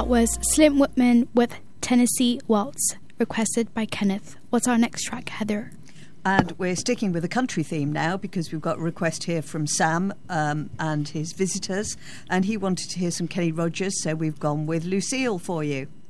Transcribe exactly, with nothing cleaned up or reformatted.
That was Slim Whitman with Tennessee Waltz, requested by Kenneth. What's our next track, Heather? And we're sticking with the country theme now because we've got a request here from Sam um, and his visitors, and he wanted to hear some Kenny Rogers, so we've gone with Lucille for you.